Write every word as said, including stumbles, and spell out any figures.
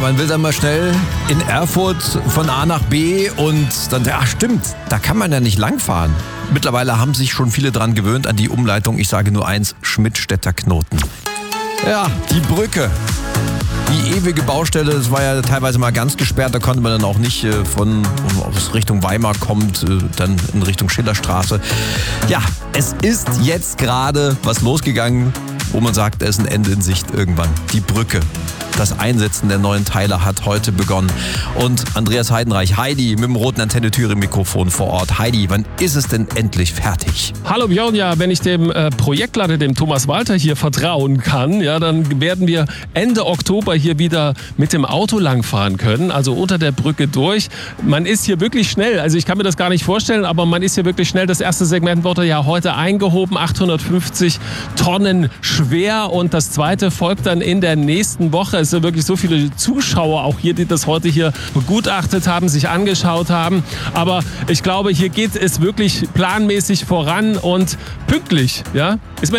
man will dann mal schnell in Erfurt von A nach B und dann, ach stimmt, da kann man ja nicht langfahren. Mittlerweile haben sich schon viele dran gewöhnt an die Umleitung. Ich sage nur eins, Schmidtstädter Knoten. Ja, die Brücke. Die ewige Baustelle, das war ja teilweise mal ganz gesperrt, da konnte man dann auch nicht äh, von, aus Richtung Weimar kommt, äh, dann in Richtung Schillerstraße. Ja, es ist jetzt gerade was losgegangen, wo man sagt, da ist ein Ende in Sicht irgendwann. Die Brücke. Das Einsetzen der neuen Teile hat heute begonnen. Und Andreas Heidenreich, Heidi, mit dem roten Antenne-Thüringen-Mikrofon vor Ort. Heidi, wann ist es denn endlich fertig? Hallo Björn, ja, wenn ich dem äh, Projektleiter, dem Thomas Walter hier vertrauen kann, ja, dann werden wir Ende Oktober hier wieder mit dem Auto langfahren können, also unter der Brücke durch. Man ist hier wirklich schnell, also ich kann mir das gar nicht vorstellen, aber man ist hier wirklich schnell. Das erste Segment wurde ja heute eingehoben, achthundertfünfzig Tonnen schwer, und das zweite folgt dann in der nächsten Woche. Es sind wirklich so viele Zuschauer auch hier, die das heute hier begutachtet haben, sich angeschaut haben. Aber ich glaube, hier geht es wirklich planmäßig voran und pünktlich. Ja? Ist